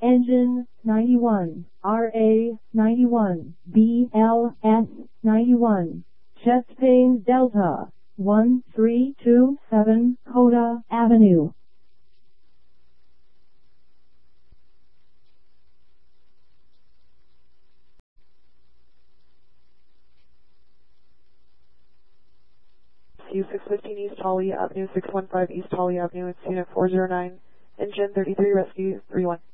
Engine 91, RA 91, BLS 91, Chestpain Delta 1327 Coda Avenue. U615 East Holly Avenue, 615 East Holly Avenue, it's Unit 409, Engine 33 Rescue 31.